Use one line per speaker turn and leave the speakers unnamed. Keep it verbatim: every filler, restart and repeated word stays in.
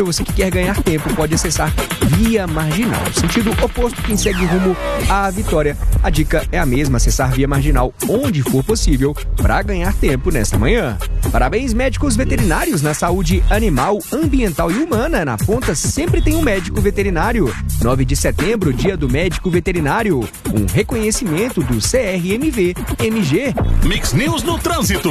possível, você que quer ganhar tempo pode acessar Via Marginal. Sentido oposto, quem segue rumo à vitória. A dica é a mesma, acessar Via Marginal onde for possível para ganhar tempo nesta manhã. Parabéns, médicos veterinários. Na saúde animal, ambiental e humana, na ponta sempre tem um médico veterinário. nove de setembro, dia do médico veterinário. Um reconhecimento do C R M V M G.
Mix News no trânsito.